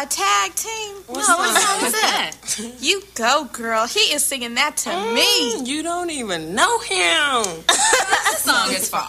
tag team? What song is that? You go, girl. He is singing that to me. You don't even know him. This song is for